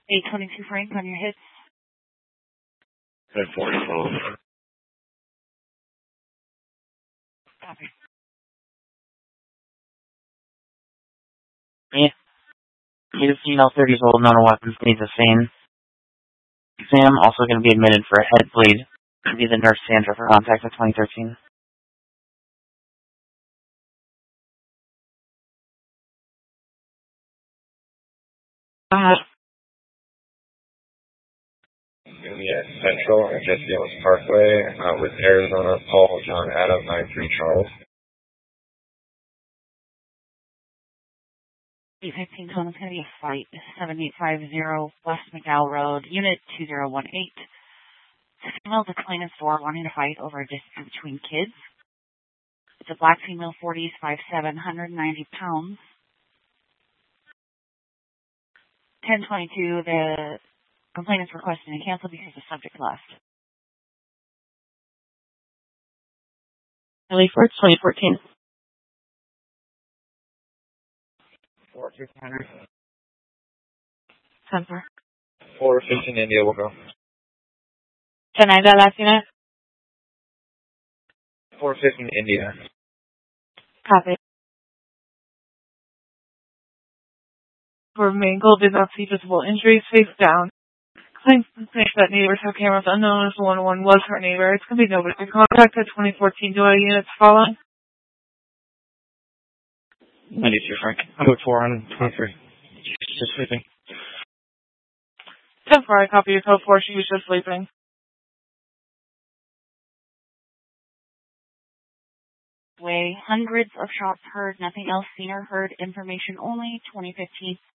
822 Frank on your hits. 1044. Copy. Yeah. He's a female, 30 years old, known weapon stays the same. Exam also going to be admitted for a head bleed. Could be the nurse Sandra for contact of 2013. Going to be at Central and Jesse Owens Parkway with Arizona Paul John Adam 93 Charles. 815 Tom, it's going to be a fight. 7850 West McDowell Road, Unit 2018. Female declining store wanting to fight over a dispute between kids. It's a black female, 40s, 5'7", 190 pounds. 1022, the complainant's requesting a cancel because the subject left. Ellie Ford, 2014. 4200. 10-4. 415 India will go. 10-9, that last unit. 415 India. Copy. For mangled, did not see visible injuries, face down. Claims that neighbors have cameras unknown if the 101 was her neighbor. It's going to be nobody. Contact at 2014 Doyle units following. 92 Frank. I'm with 423. Just sleeping. 10-4, I copy your code 4. She was just sleeping. Way hundreds of shots heard, nothing else seen or heard, information only, 2015.